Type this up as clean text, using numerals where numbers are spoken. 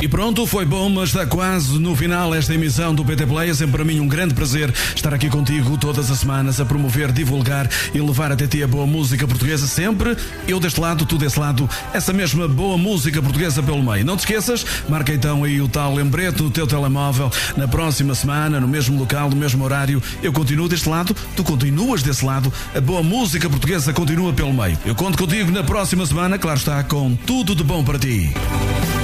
E pronto, foi bom, mas está quase no final esta emissão do PT Play. É sempre para mim um grande prazer estar aqui contigo todas as semanas a promover, divulgar e levar até ti a boa música portuguesa sempre. Eu deste lado, tu desse lado, essa mesma boa música portuguesa pelo meio. Não te esqueças, marca então aí o tal lembrete no teu telemóvel. Na próxima semana, no mesmo local, no mesmo horário, eu continuo deste lado, tu continuas desse lado, a boa música portuguesa continua pelo meio. Eu conto contigo na próxima semana, claro está, com tudo de bom para ti.